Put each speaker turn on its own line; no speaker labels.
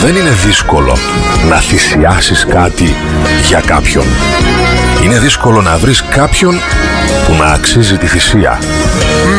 Δεν είναι δύσκολο να θυσιάσεις κάτι για κάποιον. Είναι δύσκολο να βρεις κάποιον που να αξίζει τη θυσία.